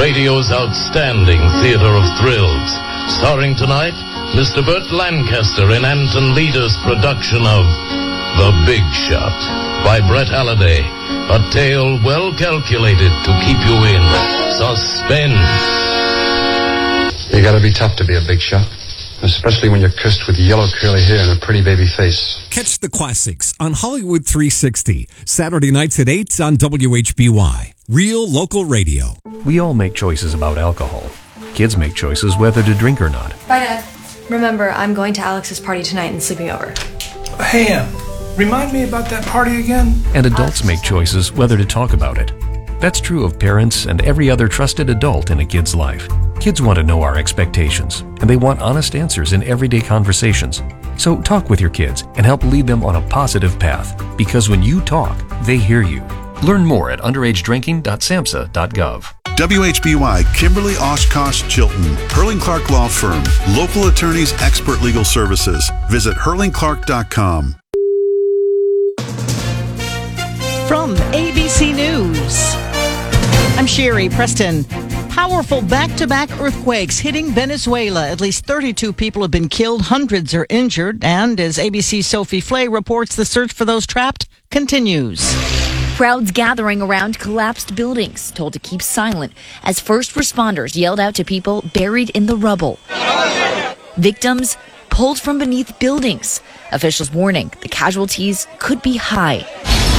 radio's outstanding theater of thrills. Starring tonight, Mr. Burt Lancaster in Anton Leader's production of The Big Shot by Brett Halliday. A tale well calculated to keep you in suspense. You gotta be tough to be a big shot. Especially when you're cursed with yellow curly hair and a pretty baby face. Catch the classics on Hollywood 360. Saturday nights at 8 on WHBY. Real local radio. We all make choices about alcohol. Kids make choices whether to drink or not. Bye, Dad. Remember, I'm going to Alex's party tonight and sleeping over. Hey, remind me about that party again? And adults make choices whether to talk about it. That's true of parents and every other trusted adult in a kid's life. Kids want to know our expectations, and they want honest answers in everyday conversations. So talk with your kids and help lead them on a positive path, because when you talk, they hear you. Learn more at underagedrinking.samhsa.gov. WHBY, Kimberly Oshkosh Chilton, Hurling Clark Law Firm, local attorneys, expert legal services. Visit hurlingclark.com. From ABC News, I'm Sherry Preston. Powerful back-to-back earthquakes hitting Venezuela. At least 32 people have been killed, hundreds are injured, and as ABC's Sophie Flay reports, the search for those trapped continues. Crowds gathering around collapsed buildings, told to keep silent as first responders yelled out to people buried in the rubble. Victims pulled from beneath buildings. Officials warning the casualties could be high.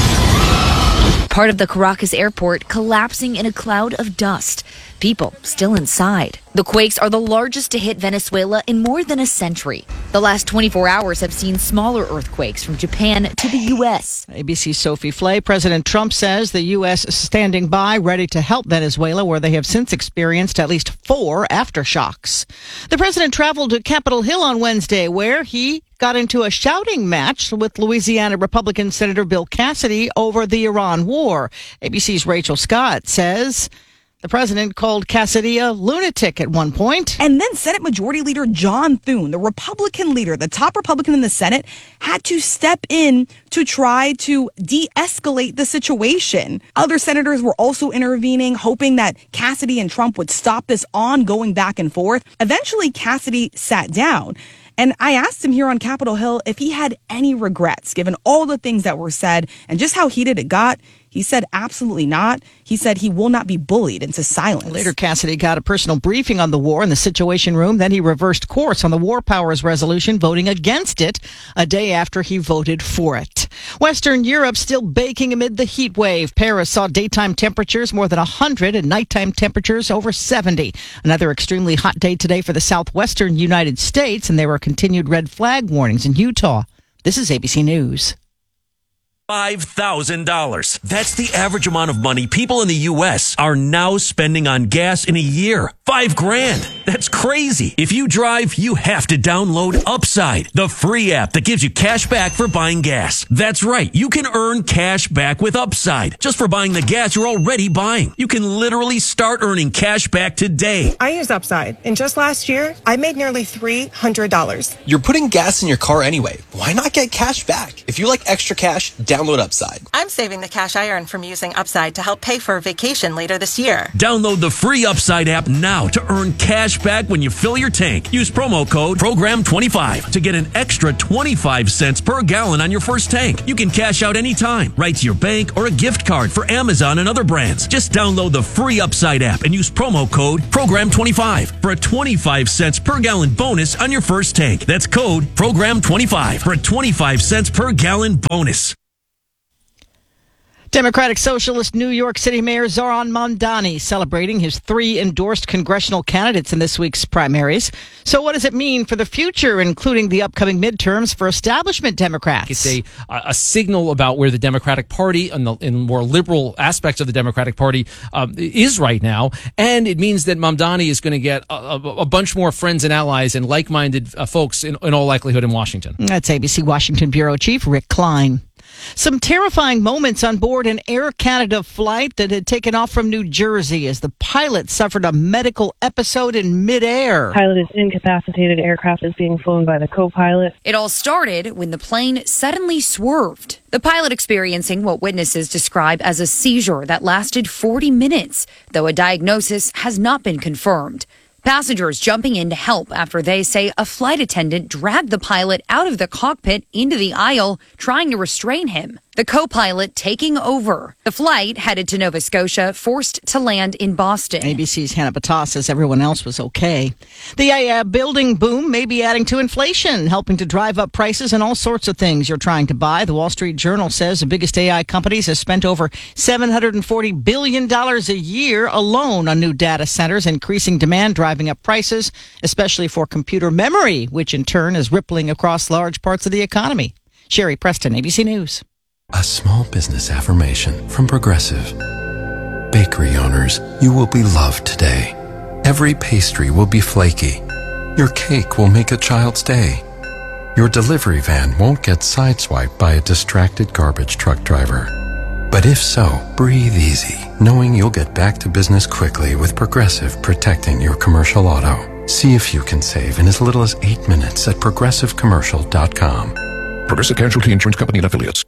Part of the Caracas airport collapsing in a cloud of dust. People still inside. The quakes are the largest to hit Venezuela in more than a century. The last 24 hours have seen smaller earthquakes from Japan to the U.S. ABC's Sophie Flay. President Trump says the U.S. is standing by, ready to help Venezuela, where they have since experienced at least 4 aftershocks. The president traveled to Capitol Hill on Wednesday, where he got into a shouting match with Louisiana Republican Senator Bill Cassidy over the Iran war. ABC's Rachel Scott says the president called Cassidy a lunatic at one point. And then Senate Majority Leader John Thune, the Republican leader, the top Republican in the Senate, had to step in to try to de-escalate the situation. Other senators were also intervening, hoping that Cassidy and Trump would stop this ongoing back and forth. Eventually, Cassidy sat down. And I asked him here on Capitol Hill if he had any regrets, given all the things that were said and just how heated it got. He said absolutely not. He said he will not be bullied into silence. Later, Cassidy got a personal briefing on the war in the Situation Room. Then he reversed course on the War Powers Resolution, voting against it a day after he voted for it. Western Europe still baking amid the heat wave. Paris saw daytime temperatures more than 100 and nighttime temperatures over 70. Another extremely hot day today for the southwestern United States, and there were continued red flag warnings in Utah. This is ABC News. $5,000. That's the average amount of money people in the U.S. are now spending on gas in a year. $5,000. That's crazy. If you drive, you have to download Upside, the free app that gives you cash back for buying gas. That's right. You can earn cash back with Upside just for buying the gas you're already buying. You can literally start earning cash back today. I use Upside, and just last year, I made nearly $300. You're putting gas in your car anyway. Why not get cash back? If you like extra cash, download Upside. I'm saving the cash I earn from using Upside to help pay for a vacation later this year. Download the free Upside app now to earn cash back when you fill your tank. Use promo code PROGRAM25 to get an extra 25 cents per gallon on your first tank. You can cash out anytime, right to your bank or a gift card for Amazon and other brands. Just download the free Upside app and use promo code PROGRAM25 for a 25 cents per gallon bonus on your first tank. That's code PROGRAM25 for a 25 cents per gallon bonus. Democratic Socialist New York City Mayor Zoran Mamdani celebrating his 3 endorsed congressional candidates in this week's primaries. So what does it mean for the future, including the upcoming midterms for establishment Democrats? It's a signal about where the Democratic Party and the more liberal aspects of the Democratic Party is right now. And it means that Mamdani is going to get a bunch more friends and allies and like-minded folks in all likelihood in Washington. That's ABC Washington Bureau Chief Rick Klein. Some terrifying moments on board an Air Canada flight that had taken off from New Jersey as the pilot suffered a medical episode in midair. Pilot is incapacitated. Aircraft is being flown by the co-pilot. It all started when the plane suddenly swerved. The pilot experiencing what witnesses describe as a seizure that lasted 40 minutes, though a diagnosis has not been confirmed. Passengers jumping in to help after they say a flight attendant dragged the pilot out of the cockpit into the aisle, trying to restrain him. The co-pilot taking over. The flight headed to Nova Scotia, forced to land in Boston. ABC's Hannah Batas says everyone else was okay. The building boom may be adding to inflation, helping to drive up prices and all sorts of things you're trying to buy. The Wall Street Journal says the biggest AI companies have spent over $740 billion a year alone on new data centers, increasing demand, driving up prices, especially for computer memory, which in turn is rippling across large parts of the economy. Sherry Preston, ABC News. A small business affirmation from Progressive. Bakery owners, you will be loved today. Every pastry will be flaky. Your cake will make a child's day. Your delivery van won't get sideswiped by a distracted garbage truck driver. But if so, breathe easy, knowing you'll get back to business quickly with Progressive protecting your commercial auto. See if you can save in as little as 8 minutes at progressivecommercial.com. Progressive Casualty Insurance Company and Affiliates.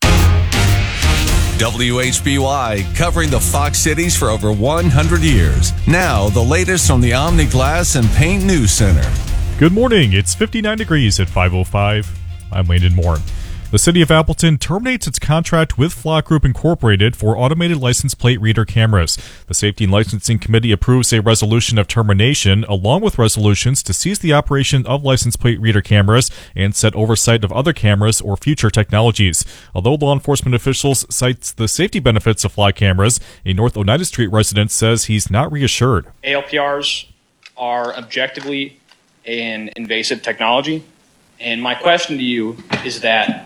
WHBY, covering the Fox Cities for over 100 years. Now, the latest from the Omni Glass and Paint News Center. Good morning. It's 59 degrees at 5:05. I'm Landon Moore. The City of Appleton terminates its contract with Flock Group Incorporated for automated license plate reader cameras. The Safety and Licensing Committee approves a resolution of termination, along with resolutions to cease the operation of license plate reader cameras and set oversight of other cameras or future technologies. Although law enforcement officials cite the safety benefits of Flock cameras, a North Oneida Street resident says he's not reassured. ALPRs are objectively an invasive technology, and my question to you is that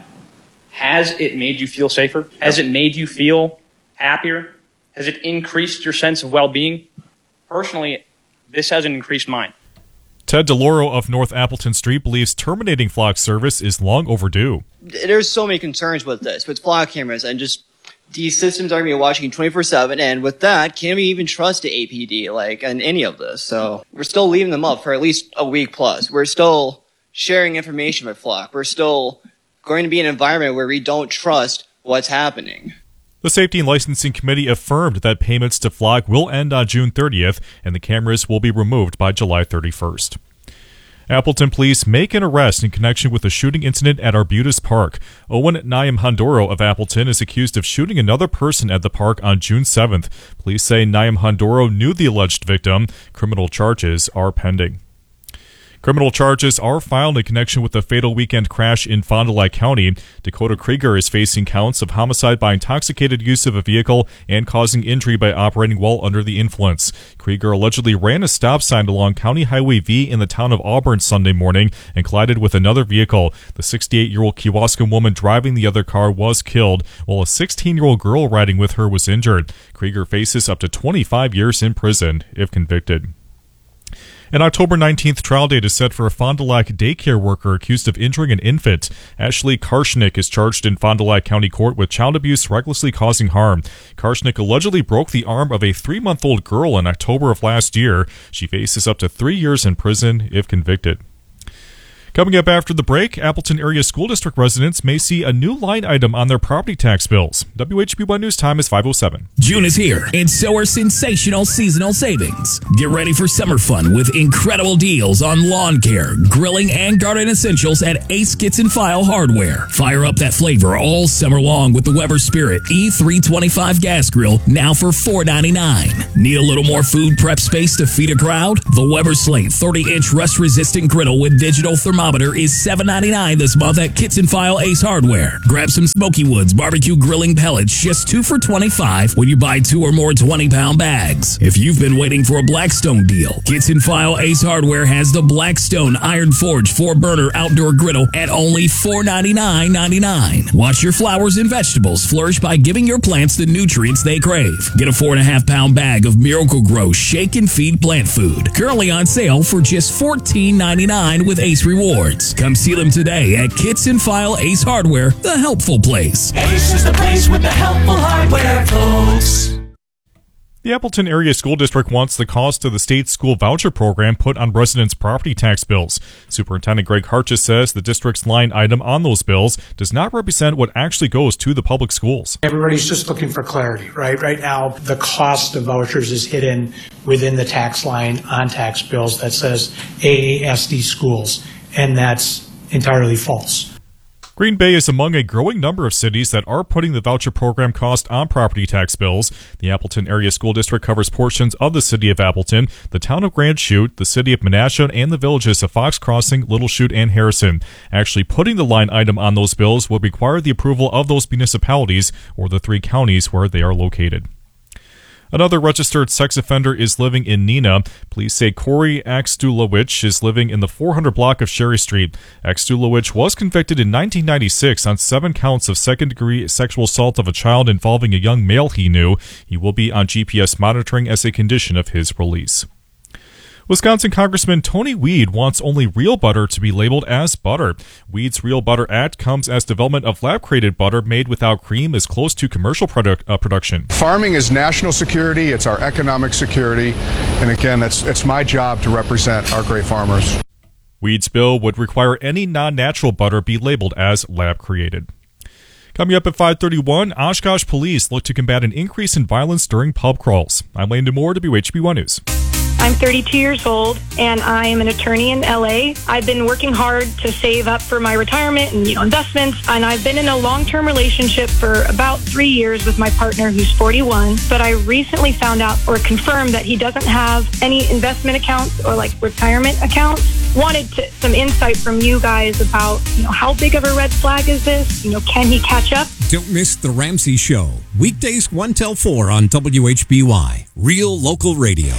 has it made you feel safer? Has it made you feel happier? Has it increased your sense of well-being? Personally, this hasn't increased mine. Ted DeLauro of North Appleton Street believes terminating Flock's service is long overdue. There's so many concerns with this, with Flock cameras, and just these systems are going to be watching 24/7, and with that, can we even trust the APD, in any of this? So we're still leaving them up for at least a week plus. We're still sharing information with Flock. We're still going to be an environment where we don't trust what's happening. The Safety and Licensing Committee affirmed that payments to Flock will end on June 30th, and the cameras will be removed by July 31st. Appleton police make an arrest in connection with a shooting incident at Arbutus Park. Owen Nyamhandoro of Appleton is accused of shooting another person at the park on June 7th. Police say Nyamhandoro knew the alleged victim. Criminal charges are pending. Criminal charges are filed in connection with the fatal weekend crash in Fond du Lac County. Dakota Krieger is facing counts of homicide by intoxicated use of a vehicle and causing injury by operating while under the influence. Krieger allegedly ran a stop sign along County Highway V in the town of Auburn Sunday morning and collided with another vehicle. The 68-year-old Kewaskum woman driving the other car was killed, while a 16-year-old girl riding with her was injured. Krieger faces up to 25 years in prison if convicted. An October 19th trial date is set for a Fond du Lac daycare worker accused of injuring an infant. Ashley Karshnick is charged in Fond du Lac County Court with child abuse recklessly causing harm. Karshnick allegedly broke the arm of a 3-month-old girl in October of last year. She faces up to 3 years in prison if convicted. Coming up after the break, Appleton Area School District residents may see a new line item on their property tax bills. WHB1 News Time is 5:07. June is here, and so are sensational seasonal savings. Get ready for summer fun with incredible deals on lawn care, grilling, and garden essentials at Ace Kits & File Hardware. Fire up that flavor all summer long with the Weber Spirit E325 gas grill, now for $4.99. Need a little more food prep space to feed a crowd? The Weber Slate 30-inch rust-resistant griddle with digital thermometer is $7.99 this month at Kits & File Ace Hardware. Grab some Smoky Woods barbecue grilling pellets, just 2 for $25 when you buy 2 or more 20-pound bags. If you've been waiting for a Blackstone deal, Kits & File Ace Hardware has the Blackstone Iron Forge 4-burner outdoor griddle at only $499.99. Watch your flowers and vegetables flourish by giving your plants the nutrients they crave. Get a 4.5-pound bag of Miracle-Gro Shake and Feed plant food, currently on sale for just $14.99 with Ace Rewards. boards. Come see them today at Kits and File Ace Hardware, the helpful place. Ace is the place with the helpful hardware, folks. The Appleton Area School District wants the cost of the state school voucher program put on residents' property tax bills. Superintendent Greg Hartjes says the district's line item on those bills does not represent what actually goes to the public schools. Everybody's just looking for clarity, right? Right now, the cost of vouchers is hidden within the tax line on tax bills that says AASD schools, and that's entirely false. Green Bay is among a growing number of cities that are putting the voucher program cost on property tax bills. The Appleton Area School District covers portions of the city of Appleton, the town of Grand Chute, the city of Menasha, and the villages of Fox Crossing, Little Chute, and Harrison. Actually putting the line item on those bills will require the approval of those municipalities or the 3 counties where they are located. Another registered sex offender is living in Neenah. Police say Corey Axdulowicz is living in the 400 block of Sherry Street. Axdulowicz was convicted in 1996 on 7 counts of second-degree sexual assault of a child involving a young male he knew. He will be on GPS monitoring as a condition of his release. Wisconsin Congressman Tony Weed wants only real butter to be labeled as butter. Weed's Real Butter Act comes as development of lab-created butter made without cream is close to commercial production. Farming is national security. It's our economic security. And again, it's my job to represent our great farmers. Weed's bill would require any non-natural butter be labeled as lab-created. Coming up at 5:31, Oshkosh police look to combat an increase in violence during pub crawls. I'm Landon Moore, WHB1 News. I'm 32 years old, and I am an attorney in LA. I've been working hard to save up for my retirement and investments, and I've been in a long-term relationship for about 3 years with my partner, who's 41. But I recently found out or confirmed that he doesn't have any investment accounts or retirement accounts. Wanted some insight from you guys about how big of a red flag is this? Can he catch up? Don't miss The Ramsey Show. Weekdays 1 till 4 on WHBY. Real local radio.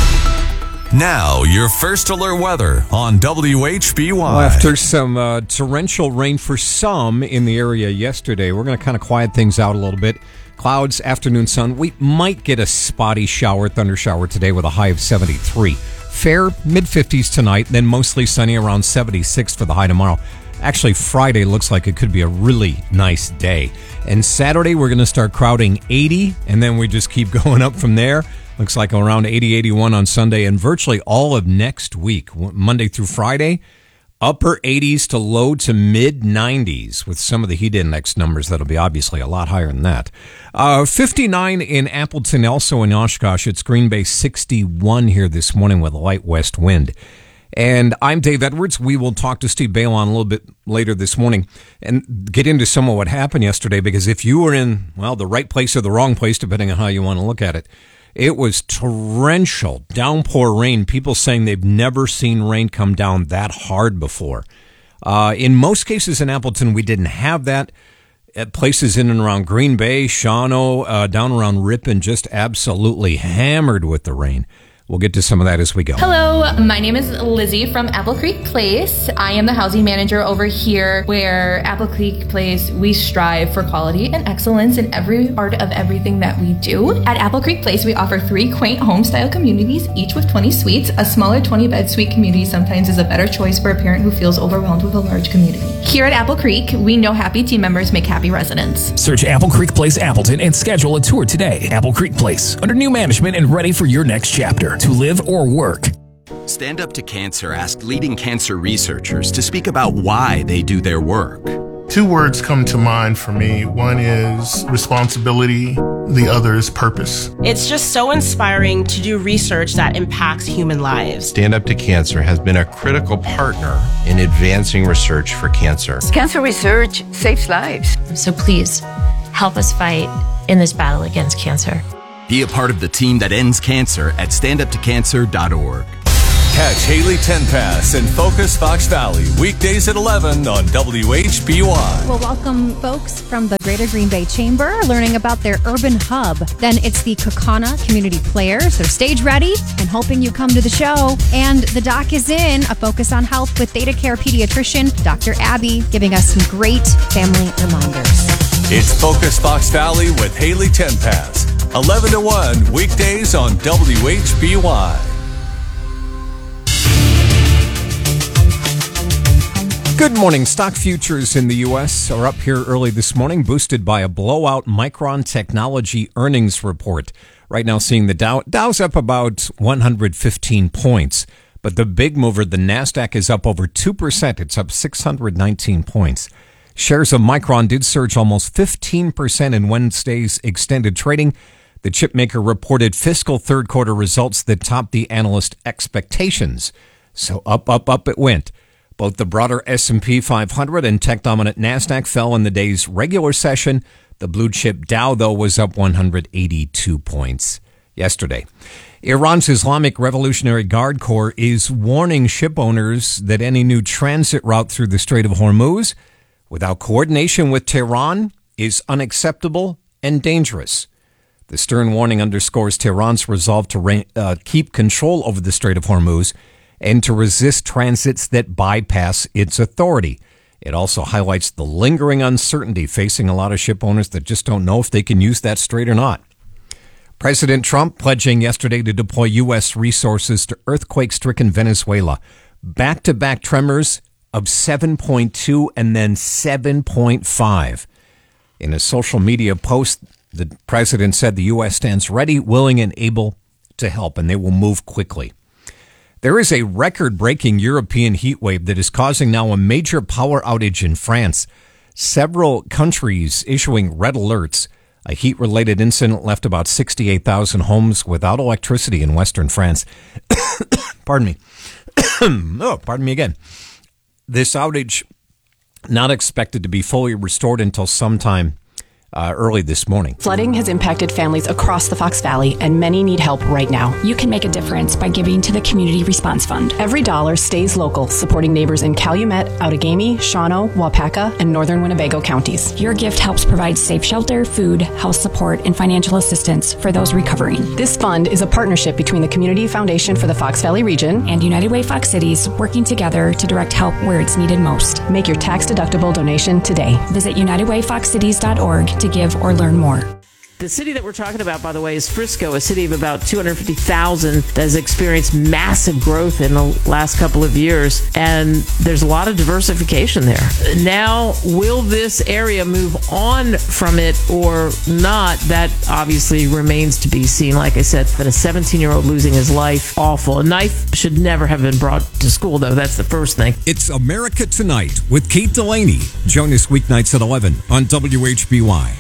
Now, your first alert weather on WHBY. Well, after some torrential rain for some in the area yesterday, we're going to kind of quiet things out a little bit. Clouds, afternoon sun. We might get a spotty thunder shower today with a high of 73. Fair, mid-50s tonight, then mostly sunny around 76 for the high tomorrow. Actually, Friday looks like it could be a really nice day. And Saturday, we're going to start crowding 80, and then we just keep going up from there. Looks like around 80, 81 on Sunday, and virtually all of next week, Monday through Friday, upper 80s to low to mid 90s with some of the heat index numbers that'll be obviously a lot higher than that. 59 in Appleton, also in Oshkosh. It's Green Bay 61 here this morning with a light west wind. And I'm Dave Edwards. We will talk to Steve Balon a little bit later this morning and get into some of what happened yesterday, because if you were in, the right place or the wrong place, depending on how you want to look at it, it was torrential downpour rain. People saying they've never seen rain come down that hard before. In most cases in Appleton, we didn't have that. At places in and around Green Bay, Shawano, down around Ripon, just absolutely hammered with the rain. We'll get to some of that as we go. Hello, my name is Lizzie from Apple Creek Place. I am the housing manager over here, where Apple Creek Place, we strive for quality and excellence in every part of everything that we do. At Apple Creek Place, we offer 3 quaint home-style communities, each with 20 suites. A smaller 20-bed suite community sometimes is a better choice for a parent who feels overwhelmed with a large community. Here at Apple Creek, we know happy team members make happy residents. Search Apple Creek Place Appleton and schedule a tour today. Apple Creek Place, under new management and ready for your next chapter. To live or work. Stand Up to Cancer asked leading cancer researchers to speak about why they do their work. 2 words come to mind for me. One is responsibility, the other is purpose. It's just so inspiring to do research that impacts human lives. Stand Up to Cancer has been a critical partner in advancing research for cancer. Cancer research saves lives. So please, help us fight in this battle against cancer. Be a part of the team that ends cancer at standuptocancer.org. Catch Haley Tenpass and Focus Fox Valley weekdays at 11 on WHBY. Well, welcome folks from the Greater Green Bay Chamber learning about their urban hub. Then it's the Kokana Community Players. They're stage ready and hoping you come to the show. And the doc is in, a focus on health with Theta Care pediatrician Dr. Abby, giving us some great family reminders. It's Focus Fox Valley with Haley Tenpass. 11 to 1 weekdays on WHBY. Good morning. Stock futures in the U.S. are up here early this morning, boosted by a blowout Micron Technology earnings report. Right now, seeing the Dow's up about 115 points. But the big mover, the NASDAQ, is up over 2%. It's up 619 points. Shares of Micron did surge almost 15% in Wednesday's extended trading. The chipmaker reported fiscal third quarter results that topped the analyst expectations. So up it went. Both the broader S&P 500 and tech-dominant NASDAQ fell in the day's regular session. The blue-chip Dow, though, was up 182 points yesterday. Iran's Islamic Revolutionary Guard Corps is warning ship owners that any new transit route through the Strait of Hormuz without coordination with Tehran is unacceptable and dangerous. The stern warning underscores Tehran's resolve to keep control over the Strait of Hormuz and to resist transits that bypass its authority. It also highlights the lingering uncertainty facing a lot of ship owners that just don't know if they can use that strait or not. President Trump pledging yesterday to deploy U.S. resources to earthquake-stricken Venezuela. Back-to-back tremors of 7.2 and then 7.5. In a social media post, the president said the U.S. stands ready, willing, and able to help, and they will move quickly. There is a record-breaking European heat wave that is causing now a major power outage in France. Several countries issuing red alerts. A heat-related incident left about 68,000 homes without electricity in western France. Pardon me. Pardon me again. This outage not expected to be fully restored until sometime early this morning. Flooding has impacted families across the Fox Valley, and many need help right now. You can make a difference by giving to the Community Response Fund. Every dollar stays local, supporting neighbors in Calumet, Outagamie, Shawano, Waupaca, and northern Winnebago counties. Your gift helps provide safe shelter, food, health support, and financial assistance for those recovering. This fund is a partnership between the Community Foundation for the Fox Valley region and United Way Fox Cities, working together to direct help where it's needed most. Make your tax-deductible donation today. Visit UnitedWayFoxCities.org to give or learn more. The city that we're talking about, by the way, is Frisco, a city of about 250,000 that has experienced massive growth in the last couple of years, and there's a lot of diversification there. Now, will this area move on from it or not? That obviously remains to be seen. Like I said, but a 17-year-old losing his life, awful. A knife should never have been brought to school, though. That's the first thing. It's America Tonight with Kate Delaney. Join us weeknights at 11 on WHBY.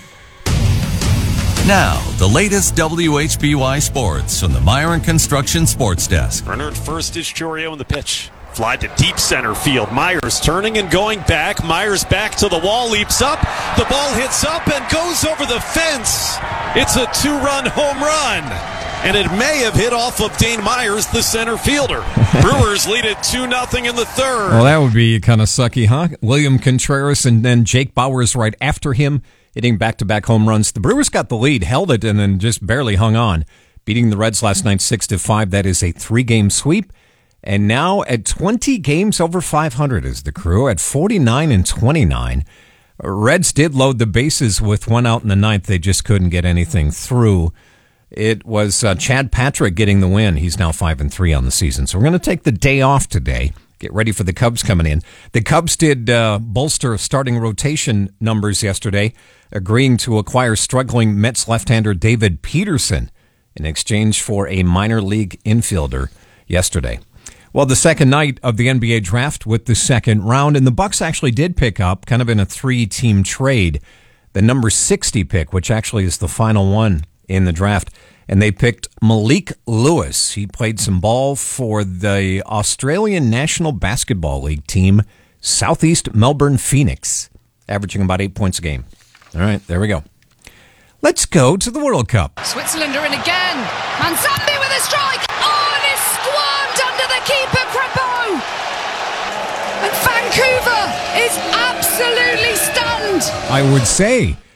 Now, the latest WHBY sports from the Myron Construction Sports Desk. Runner at first is Chourio in the pitch. Fly to deep center field. Myers turning and going back. Myers back to the wall, leaps up. The ball hits up and goes over the fence. It's a two-run home run. And it may have hit off of Dane Myers, the center fielder. Brewers lead it 2-0 in the third. Well, that would be kind of sucky, huh? William Contreras and then Jake Bauers right after him, hitting back-to-back home runs. The Brewers got the lead, held it, and then just barely hung on, beating the Reds last night 6-5. That is a 3-game sweep. And now at 20 games over 500 is the Crew at 49-29. Reds did load the bases with one out in the ninth. They just couldn't get anything through. It was Chad Patrick getting the win. He's now 5-3 on the season. So we're going to take the day off today. Get ready for the Cubs coming in. The Cubs did bolster starting rotation numbers yesterday, agreeing to acquire struggling Mets left-hander David Peterson in exchange for a minor league infielder yesterday. Well, the second night of the NBA draft with the second round, and the Bucks actually did pick up, kind of in a 3-team trade, the number 60 pick, which actually is the final one in the draft. And they picked Malik Lewis. He played some ball for the Australian National Basketball League team, Southeast Melbourne Phoenix, averaging about 8 points a game. All right, there we go. Let's go to the World Cup. Switzerland are in again. Manzambi with a strike. Oh, and it's squirmed under the keeper, Crepeau. And Vancouver is absolutely stunned. I would say